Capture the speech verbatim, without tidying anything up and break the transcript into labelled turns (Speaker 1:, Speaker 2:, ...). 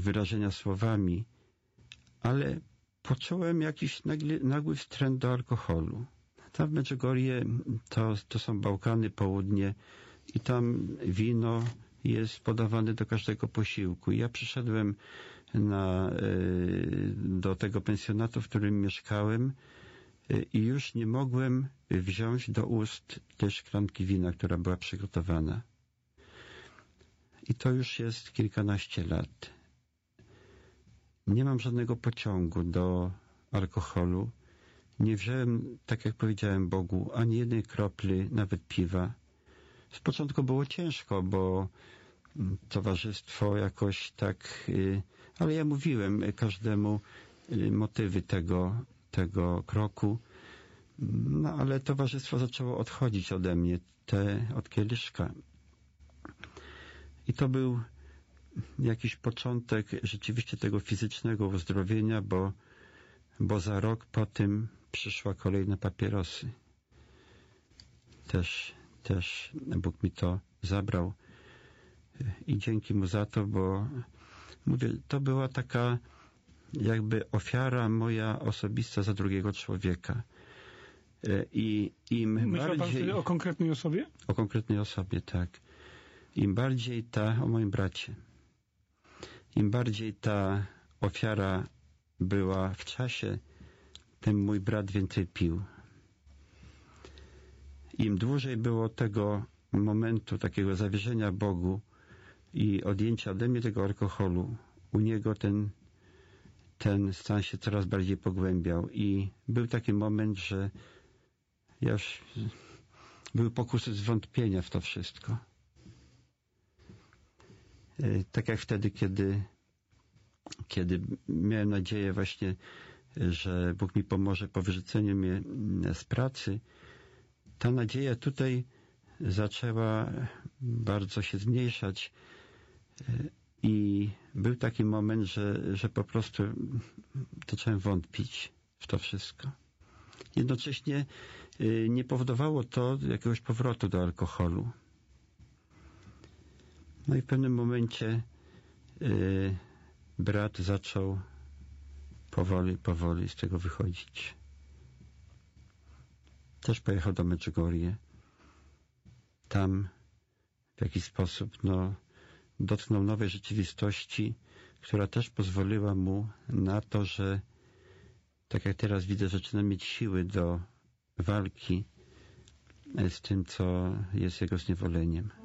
Speaker 1: wyrażenia słowami, ale poczułem jakiś nagły, nagły wstręt do alkoholu. Tam w Medjugorje to, to są Bałkany, południe i tam wino jest podawane do każdego posiłku. Ja przyszedłem na, do tego pensjonatu, w którym mieszkałem i już nie mogłem wziąć do ust tej szklanki wina, która była przygotowana. I to już jest kilkanaście lat. Nie mam żadnego pociągu do alkoholu. Nie wziąłem, tak jak powiedziałem Bogu, ani jednej kropli, nawet piwa. Z początku było ciężko, bo towarzystwo jakoś tak, ale ja mówiłem każdemu motywy tego, tego kroku. No ale towarzystwo zaczęło odchodzić ode mnie, te od kieliszka. I to był jakiś początek rzeczywiście tego fizycznego uzdrowienia, bo, bo za rok po tym przyszła kolejne papierosy. Też, też Bóg mi to zabrał i dzięki Mu za to, bo mówię, to była taka jakby ofiara moja osobista za drugiego człowieka. I im
Speaker 2: Myślał
Speaker 1: bardziej...
Speaker 2: pan o konkretnej osobie?
Speaker 1: O konkretnej osobie, tak. Im bardziej ta, o moim bracie, im bardziej ta ofiara była w czasie, tym mój brat więcej pił. Im dłużej było tego momentu, takiego zawierzenia Bogu i odjęcia ode mnie tego alkoholu, u niego ten, ten stan się coraz bardziej pogłębiał i był taki moment, że ja już były pokusy zwątpienia w to wszystko. Tak jak wtedy, kiedy, kiedy miałem nadzieję właśnie, że Bóg mi pomoże po wyrzuceniu mnie z pracy, ta nadzieja tutaj zaczęła bardzo się zmniejszać i był taki moment, że, że po prostu zacząłem wątpić w to wszystko. Jednocześnie nie powodowało to jakiegoś powrotu do alkoholu. No i w pewnym momencie yy, brat zaczął powoli, powoli z tego wychodzić. Też pojechał do Medjugorje. Tam w jakiś sposób no, dotknął nowej rzeczywistości, która też pozwoliła mu na to, że tak jak teraz widzę, zaczyna mieć siły do walki z tym, co jest jego zniewoleniem.